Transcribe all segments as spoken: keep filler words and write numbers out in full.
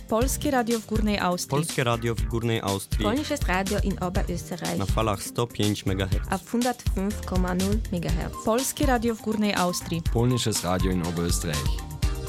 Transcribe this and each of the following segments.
Polskie Radio w Górnej Austrii. Polskie Radio w Górnej Austrii. Polnisches Radio in Oberösterreich. Na falach sto pięć megahertz. Auf hundertfünf Komma null Megahertz. Polskie Radio w Górnej Austrii. Polnisches Radio in Oberösterreich.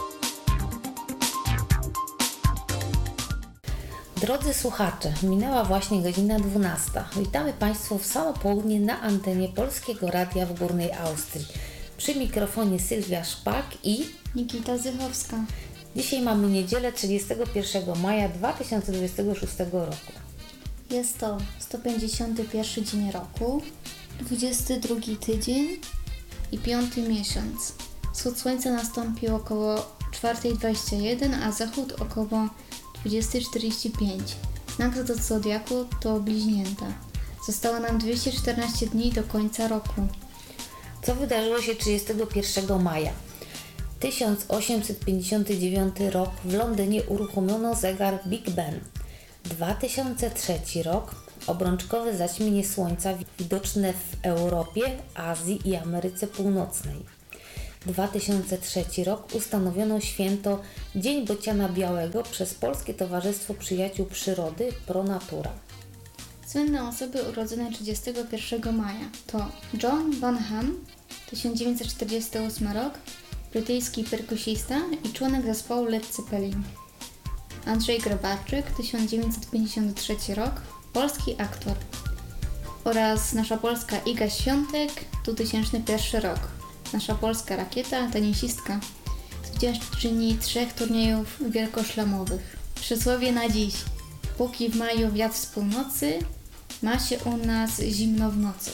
Drodzy słuchacze, minęła właśnie godzina dwunasta. Witamy Państwa w samo południe na antenie Polskiego Radia w Górnej Austrii. Przy mikrofonie Sylwia Szpak i Nikita Zychowska. Dzisiaj mamy niedzielę trzydziestego pierwszego maja dwa tysiące dwudziestego szóstego roku. Jest to sto pięćdziesiąty pierwszy dzień roku, dwudziesty drugi tydzień i piąty miesiąc. Wschód słońca nastąpi około czwarta dwadzieścia jeden, a zachód około dwudziesta czterdzieści pięć. Znak zodiaku to bliźnięta. Zostało nam dwieście czternaście dni do końca roku. Co wydarzyło się trzydziestego pierwszego maja? tysiąc osiemset pięćdziesiąty dziewiąty rok, w Londynie uruchomiono zegar Big Ben. dwa tysiące trzeci rok, obrączkowe zaćmienie Słońca widoczne w Europie, Azji i Ameryce Północnej. dwa tysiące trzeci rok, ustanowiono święto Dzień Bociana Białego przez Polskie Towarzystwo Przyjaciół Przyrody Pro Natura. Słynne osoby urodzone trzydziestego pierwszego maja to John Bonham, tysiąc dziewięćset czterdziesty ósmy rok, brytyjski perkusista i członek zespołu Led Zeppelin. Andrzej Grabarczyk, tysiąc dziewięćset pięćdziesiąty trzeci rok, polski aktor. Oraz nasza polska Iga Świątek, dwa tysiące pierwszy rok. Nasza polska rakieta, tenisistka, zwyciężczyni trzech turniejów wielkoszlemowych. Przysłowie na dziś. Póki w maju wiatr z północy, ma się u nas zimno w nocy.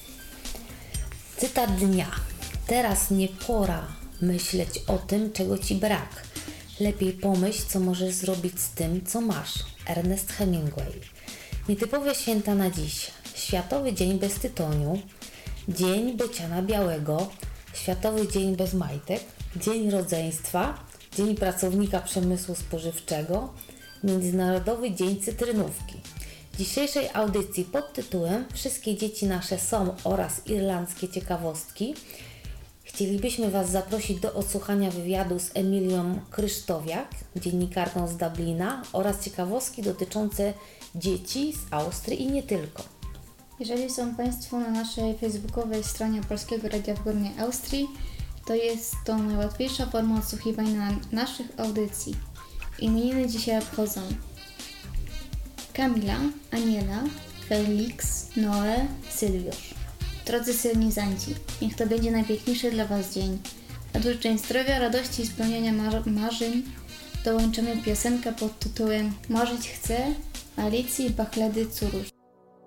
Cytat dnia. Teraz nie pora myśleć o tym, czego Ci brak. Lepiej pomyśl, co możesz zrobić z tym, co masz. Ernest Hemingway. Nietypowe święta na dziś. Światowy Dzień bez tytoniu, Dzień Bociana Białego, Światowy Dzień bez majtek, Dzień Rodzeństwa, Dzień Pracownika Przemysłu Spożywczego, Międzynarodowy Dzień Cytrynówki. W dzisiejszej audycji pod tytułem Wszystkie dzieci nasze są oraz irlandzkie ciekawostki chcielibyśmy Was zaprosić do odsłuchania wywiadu z Emilią Krysztowiak, dziennikarką z Dublina, oraz ciekawostki dotyczące dzieci z Austrii i nie tylko. Jeżeli są Państwo na naszej facebookowej stronie Polskiego Radia w Górnej Austrii, to jest to najłatwiejsza forma odsłuchiwania naszych audycji. Imieniny dzisiaj obchodzą Kamila, Aniela, Felix, Noe, Sylwiusz. Drodzy solenizanci, niech to będzie najpiękniejszy dla Was dzień. Na życzeń zdrowia, radości i spełnienia mar- marzeń dołączymy piosenkę pod tytułem Marzyć chcę Alicji Bachledy Curuś.